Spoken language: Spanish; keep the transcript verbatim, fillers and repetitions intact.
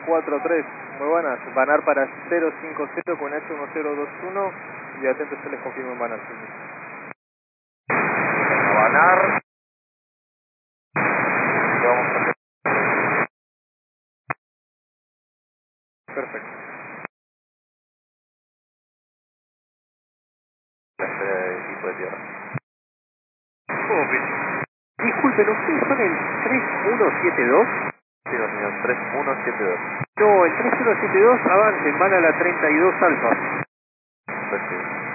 cuatro tres, muy buenas. Banar para cero cinco cero con H uno cero dos uno y atentos se les confirma en Banar. A Banar. Vamos a hacer. Perfecto. La espera del equipo de tierra. ¿Cómo que? Disculpen, ¿ustedes son el tres uno siete dos? Sí, no, señor, tres uno siete dos. No, el tres uno siete dos avancen, van a la treinta y dos alfa. Perfecto.